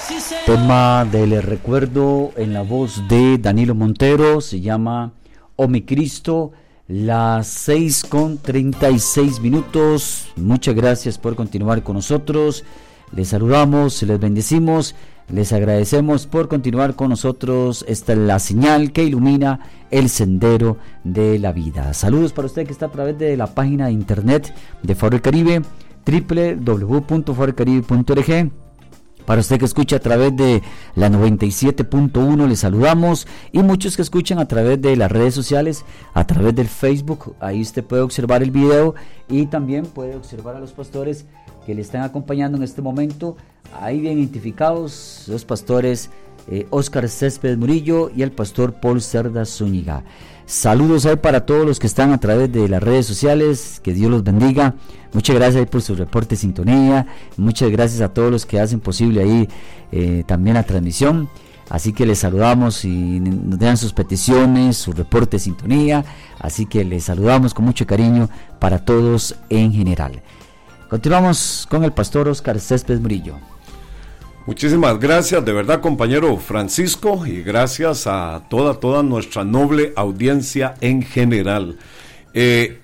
Tema del recuerdo en la voz de Danilo Montero, se llama Oh mi Cristo, las 6:36. Muchas gracias por continuar con nosotros. Les saludamos, les bendecimos, les agradecemos por continuar con nosotros. Esta es la señal que ilumina el sendero de la vida. Saludos para usted que está a través de la página de internet de Faro del Caribe, www.farodelcaribe.org. Para usted que escucha a través de la 97.1, les saludamos, y muchos que escuchan a través de las redes sociales, a través del Facebook. Ahí usted puede observar el video y también puede observar a los pastores que le están acompañando en este momento. Ahí bien identificados los pastores Óscar Céspedes Murillo y el pastor Paul Cerda Zúñiga. Saludos ahí para todos los que están a través de las redes sociales, que Dios los bendiga. Muchas gracias ahí por su reporte de sintonía, muchas gracias a todos los que hacen posible ahí también la transmisión. Así que les saludamos y nos dan sus peticiones, su reporte de sintonía, así que les saludamos con mucho cariño para todos en general. Continuamos con el pastor Óscar Céspedes Murillo. Muchísimas gracias, de verdad, compañero Francisco, y gracias a toda nuestra noble audiencia en general.